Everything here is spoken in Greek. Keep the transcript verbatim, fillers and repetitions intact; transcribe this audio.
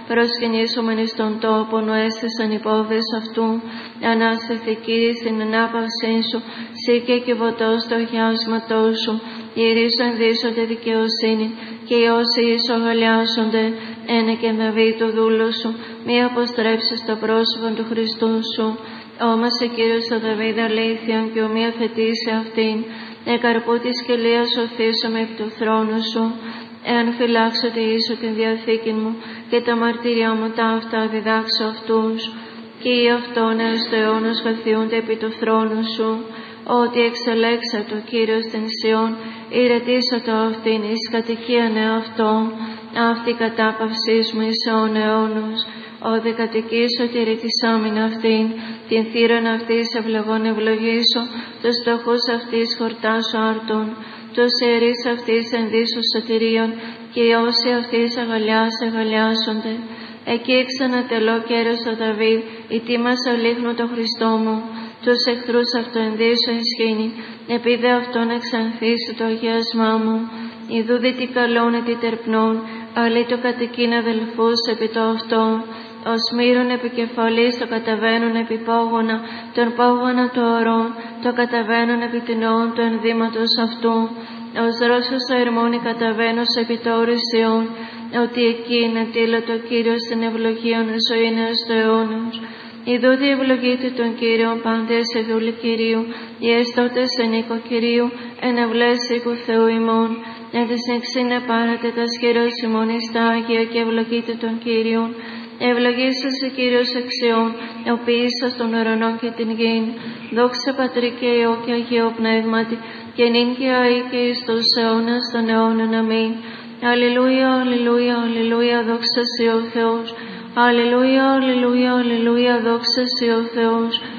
προσκυνήσομεν εις τον τόπον, ο έστες ανυπόβδες αυτού. Ανάσταθε, Κύριε, στην ανάπαυσή σου, σύ και κυβωτός το χιάσματός σου. Γυρίσω ενδύσονται δικαιοσύνη, και οι όσοι ίσο αγαλιάσονται, ένα και Δαβίδ το δούλο σου, μη αποστρέψεις το πρόσωπο του Χριστού σου. Όμως ο Κύριος ο Δαβίδ αλήθειον και ομοιοθετήσει αυτήν, εκαρπού της σκελίας οφείσομαι επί του θρόνου σου. Εάν φυλάξω τη ίσο την διαθήκη μου και τα μαρτύρια μου τα αυτά διδάξω αυτούς, και οι αυτόν έως το αιώνος βαθιούνται επί του θρόνου σου. Ότι εξελέξα το Κύριος στην Σιών, ηρετήσω το αυτήν εις κατοικίαν εαυτό, αυτή κατάπαυσής μου εις αιών αιώνους. Όδε κατοικήσω τη ρητισάμιν αυτήν, την θύραν αυτής ευλογών ευλογήσω, τους φτωχούς αυτής χορτάσω άρτων, τους ιερείς αυτής ενδύσω σωτηρίων, και οι όσοι αυτής αγαλιάς αγαλιάσονται. Εκεί ξανατελώ κέρος ο Δαβίδ, η τίμασα λίχνου το Χριστό μου, τους εχθρούς αυτό ενδύσω ισχύνει, επειδή αυτόν εξανθήσει το αγιασμά μου. Ιδούδη τι καλών τι τερπνών, αλλή το κατοικήν αδελφούς επί το αυτό. Ως μύρων επικεφαλής το καταβαίνουν επί πόγωνα, τον πόγωνα του ορών, το καταβαίνουν επί την οών του ενδύματος αυτού. Ως ρώσος το ερμόνι καταβαίνω επί το ορισιών, ότι εκεί είναι τίλο το Κύριο στην ευλογίων ζωή έως το αιώνος. Ιδούδη ευλογείται τον Κύριο πάντες σε δούλη Κυρίου, οι εστώτες εν οίκο Κυρίου, εν ευλές οίκου Θεού ημών. Εν της νεξίνε πάρατε τα σχερός ημών εις τα Άγια και ευλογείτε τον Κύριον. Ευλογήσας ο Κύριος εξιών, εοποιήσας των ουρανών και την γην. Δόξα Πατρί και Υιό και Αγίο Πνεύματι, και νυν και αεί και εις τους αιώνας των αιώνων. Αμήν. Αλληλούια, αλληλούια, αλληλούια, δόξα Συ ο Θεός. Αλληλούια, αλληλούια, αλληλούια, δόξα Συ ο Θεός.